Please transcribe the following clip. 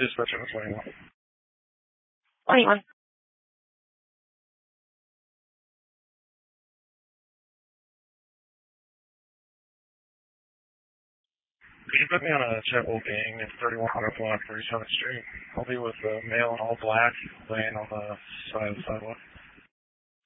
Dispatch on 21. 21. Could you put me on a JetBlue Gang at 3100 block 37th Street? I'll be with a male in all black laying on the side of the sidewalk.